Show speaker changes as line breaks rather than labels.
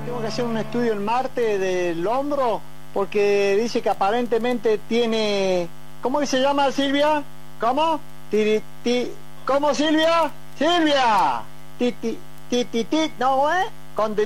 Tengo que hacer un estudio el martes del hombro porque dice que aparentemente tiene... ¿Cómo que se llama, Silvia? ¿Cómo? ¿Cómo, Silvia? ¡Silvia! No, ¿eh?